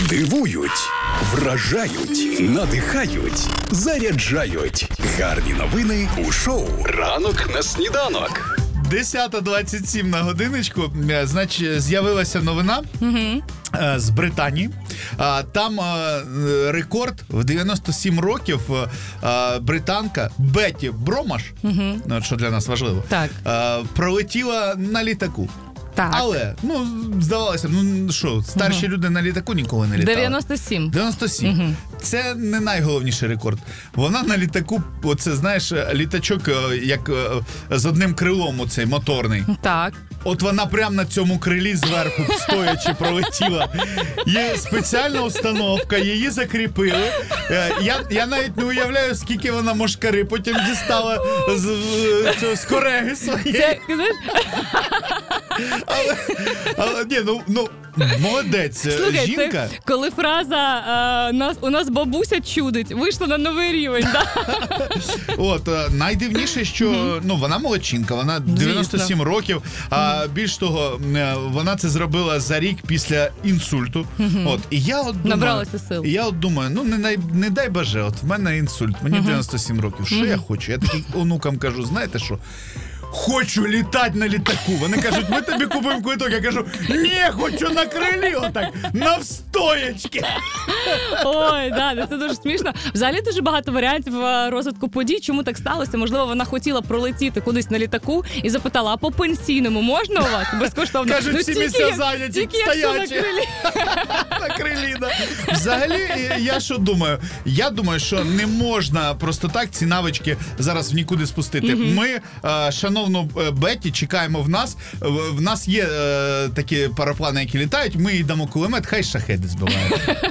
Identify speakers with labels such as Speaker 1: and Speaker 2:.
Speaker 1: Дивують, вражають, надихають, заряджають. Гарні новини у шоу «Ранок на сніданок».
Speaker 2: 10:27 на годиночку. Значить, з'явилася новина з Британії. Там рекорд в 97 років британка Бетті Бромаш, що для нас важливо,
Speaker 3: Так.
Speaker 2: пролетіла на літаку.
Speaker 3: Так.
Speaker 2: Але, здавалося, що, старші люди на літаку ніколи не літали.
Speaker 3: 97.
Speaker 2: 97. Це не найголовніший рекорд. Вона на літаку, оце, знаєш, літачок, як з одним крилом оцей моторний.
Speaker 3: Так.
Speaker 2: От вона прямо на цьому крилі зверху стоячи пролетіла. Є спеціальна установка, її закріпили. Я навіть не уявляю, скільки вона мошкари потім дістала з кореги своєї.
Speaker 3: Це,
Speaker 2: Але ні, молодець.
Speaker 3: слухай,
Speaker 2: Жінка.
Speaker 3: це коли фраза у нас бабуся чудить, вийшла на новий рівень. Да?
Speaker 2: От, найдивніше, що вона молодчинка, вона 97 років, а більш того, вона це зробила за рік після інсульту. От, і я от думаю,
Speaker 3: Набралася сил.
Speaker 2: І я от думаю, не дай боже, от в мене інсульт, мені 97 років, що я хочу? Я таким онукам кажу, знаєте що? Хочу літати на літаку. Вони кажуть, ми тобі купуємо квиток. Я кажу, ні, хочу на крилі отак, навстоячки.
Speaker 3: Ой, да, це дуже смішно. Взагалі дуже багато варіантів розвитку подій. Чому так сталося? Можливо, вона хотіла пролетіти кудись на літаку і запитала, а по пенсійному можна у вас? Безкоштовно.
Speaker 2: Кажуть, всі місця зайняті,
Speaker 3: тільки якщо на
Speaker 2: стоячі.
Speaker 3: крилі.
Speaker 2: На крилі, да. Взагалі, я що думаю? Я думаю, що не можна просто так ці навички зараз в нікуди спустити. Ми, шановну Бетті, чекаємо в нас. В нас є такі параплани, які літають, ми їй дамо кулемет, хай шахеди збиває.